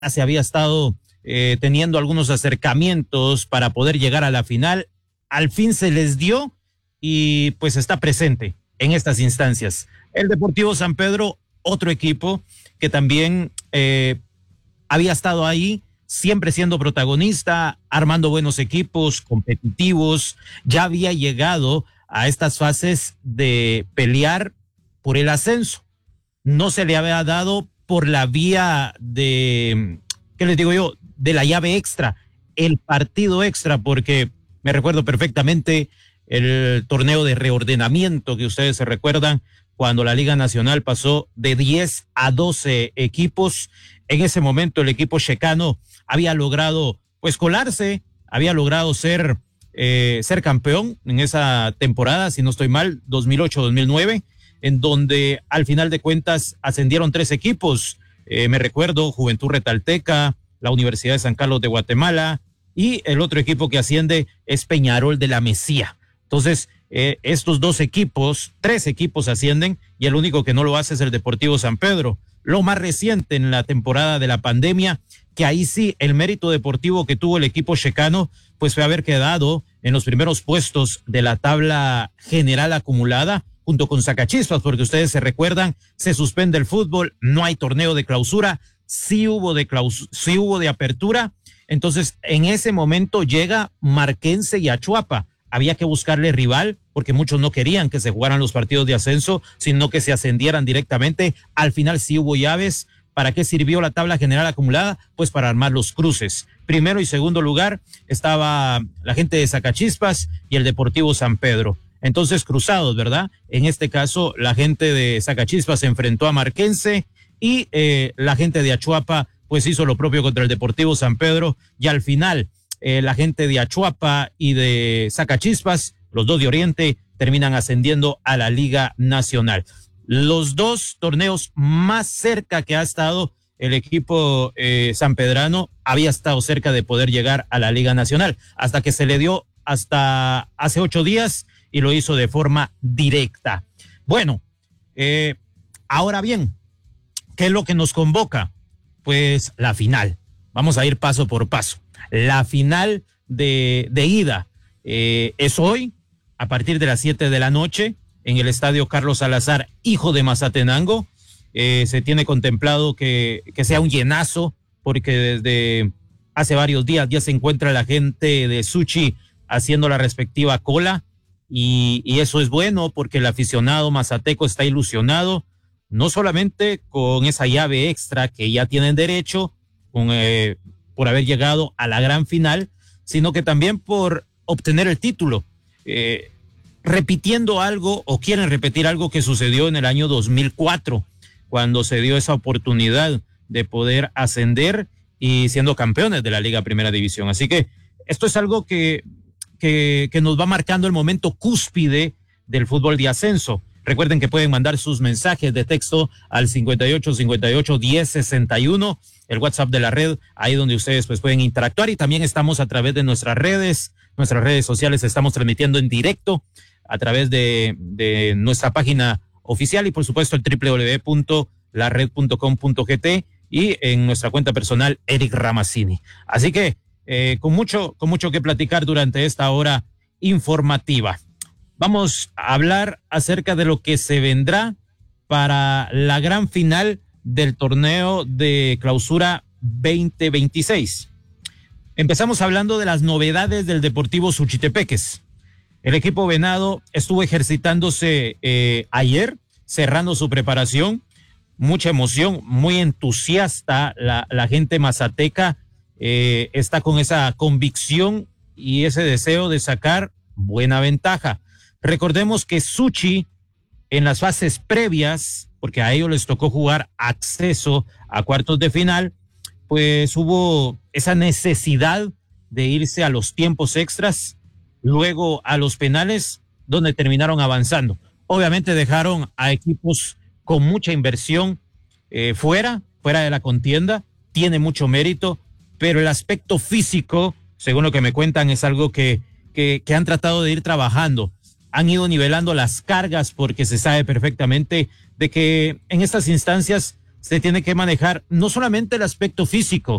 se había estado teniendo algunos acercamientos para poder llegar a la final. Al fin se les dio y pues está presente en estas instancias. El Deportivo San Pedro, otro equipo que también había estado ahí, siempre siendo protagonista, armando buenos equipos, competitivos, ya había llegado a estas fases de pelear por el ascenso. No se le había dado por la vía de, ¿qué les digo yo? De la llave extra, el partido extra, porque me recuerdo perfectamente el torneo de reordenamiento que ustedes se recuerdan, cuando la Liga Nacional pasó de 10 a 12 equipos. En ese momento el equipo checano había logrado pues colarse, había logrado ser campeón en esa temporada, si no estoy mal, 2008-2009, en donde al final de cuentas ascendieron 3 equipos. Me recuerdo Juventud Retalteca, la Universidad de San Carlos de Guatemala, y el otro equipo que asciende es Peñarol de la Mesía. Entonces, estos 3 equipos ascienden y el único que no lo hace es el Deportivo San Pedro. Lo más reciente en la temporada de la pandemia, que ahí sí el mérito deportivo que tuvo el equipo checano, pues fue haber quedado en los primeros puestos de la tabla general acumulada, junto con Sacachispas, porque ustedes se recuerdan, se suspende el fútbol, no hay torneo de clausura, sí hubo de apertura. Entonces, en ese momento llega Marquense y Achuapa. Había que buscarle rival, porque muchos no querían que se jugaran los partidos de ascenso, sino que se ascendieran directamente. Al final sí hubo llaves. ¿Para qué sirvió la tabla general acumulada? Pues para armar los cruces. Primero y segundo lugar estaba la gente de Sacachispas y el Deportivo San Pedro. Entonces, cruzados, ¿verdad? En este caso, la gente de Sacachispas se enfrentó a Marquense y la gente de Achuapa pues hizo lo propio contra el Deportivo San Pedro, y al final la gente de Achuapa y de Sacachispas, los dos de Oriente, terminan ascendiendo a la Liga Nacional. Los 2 torneos más cerca que ha estado el equipo sanpedrano, había estado cerca de poder llegar a la Liga Nacional, hasta que se le dio hasta hace 8 días y lo hizo de forma directa. Bueno, ahora bien, ¿qué es lo que nos convoca? Pues la final. Vamos a ir paso por paso. La final de ida es hoy, a partir de las 7 de la noche, en el Estadio Carlos Salazar, hijo de Mazatenango. Se tiene contemplado que sea un llenazo, porque desde hace varios días ya se encuentra la gente de Suchi haciendo la respectiva cola, y eso es bueno, porque el aficionado mazateco está ilusionado, no solamente con esa llave extra que ya tienen derecho, por haber llegado a la gran final, sino que también por obtener el título, repitiendo algo, o quieren repetir algo que sucedió en el año 2004, cuando se dio esa oportunidad de poder ascender y siendo campeones de la Liga Primera División. Así que esto es algo que nos va marcando el momento cúspide del fútbol de ascenso. Recuerden que pueden mandar sus mensajes de texto al 5858-1061, el WhatsApp de la red, ahí donde ustedes pues pueden interactuar, y también estamos a través de nuestras redes sociales, estamos transmitiendo en directo a través de nuestra página oficial y por supuesto el www.lared.com.gt y en nuestra cuenta personal Eric Ramazzini. Así que con mucho que platicar durante esta hora informativa. Vamos a hablar acerca de lo que se vendrá para la gran final del torneo de clausura 2026. Empezamos hablando de las novedades del Deportivo Suchitepeques. El equipo venado estuvo ejercitándose ayer, cerrando su preparación. Mucha emoción, muy entusiasta la gente mazateca. Está con esa convicción y ese deseo de sacar buena ventaja. Recordemos que Suchi, en las fases previas, porque a ellos les tocó jugar acceso a cuartos de final, pues hubo esa necesidad de irse a los tiempos extras, luego a los penales, donde terminaron avanzando. Obviamente dejaron a equipos con mucha inversión fuera de la contienda, tiene mucho mérito, pero el aspecto físico, según lo que me cuentan, es algo que han tratado de ir trabajando. Han ido nivelando las cargas, porque se sabe perfectamente de que en estas instancias se tiene que manejar no solamente el aspecto físico,